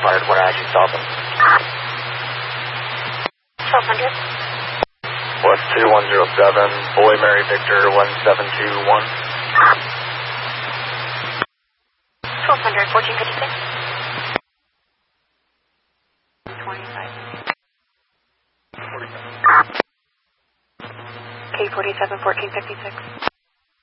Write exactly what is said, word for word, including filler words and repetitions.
fired when I actually saw them. twelve hundred. West two one zero seven, Boy Mary Victor one seven two one. twelve hundred, fourteen fifty-six. twenty-five. K forty-seven, fourteen fifty-six.